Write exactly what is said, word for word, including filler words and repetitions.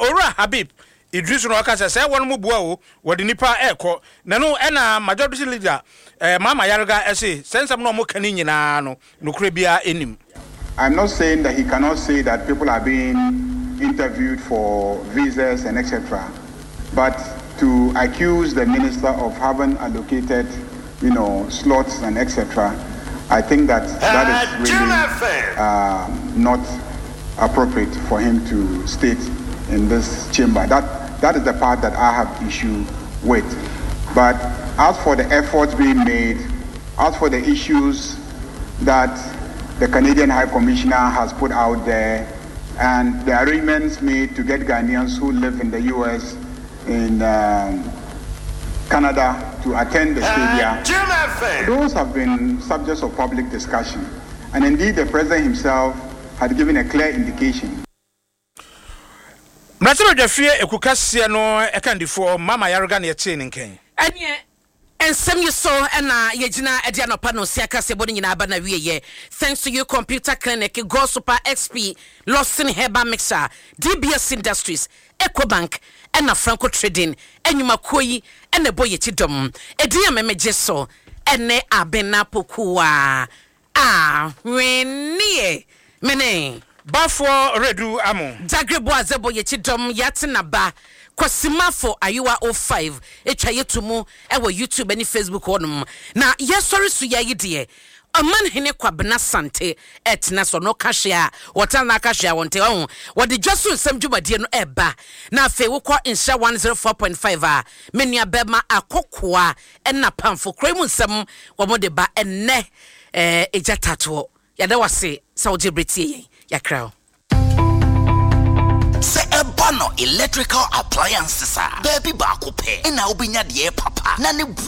Owura Habib Idris no aka say won mu bua o wodi nipa eko na no e na majority leader eh Mama Yaruga ese sensam no mo kan nyina no nokure bia enim. I'm not saying that he cannot say that people are being interviewed for visas and et cetera. But to accuse the minister of having allocated, you know, slots and et cetera, I think that that is really uh, not appropriate for him to state in this chamber. That that is the part that I have issue with. But as for the efforts being made, as for the issues that the Canadian High Commissioner has put out there, and the arrangements made to get Ghanaians who live in the U S, in um, Canada, to attend the stadium, those have been subjects of public discussion. And indeed, the President himself had given a clear indication. Mratiro Jafie Ekukasiya no ekandifo Mama Yaruga na yete nken. Anye ensem you so na yegina edi anopa no siaka se bodi nyina aba na wieye. Thanks to you Computer Clinic, Go Super X P, Lawson Herbal Mixer, D B S Industries, EcoBank, ena Franco Trading, enyuma koyi ene boye tidom. Edi amemeje so ene abena pokuwa. Ah, wenie mene Bafo redu amo. Dagrebo azebo ye chidom yatina ba. Kwasimafo Ayuwa oh five. Echa yetumu ewe YouTube and Facebook onum. Na yesori suya yidie. Aman hene kwa bena sante etina so no kashia. Watana kashia wante wahu. Wadi josu semjuma die no eba. Na fe wukwa insha one oh four point five a. Menya bema akokwa. Ena pamfo kremu nsem wamode ba enne eh, eja tatuo. Yada wase sa ujibriti ye. Yakrao. Se ebano electrical appliances are baby bakupe. Ina ubinya die papa. Na ne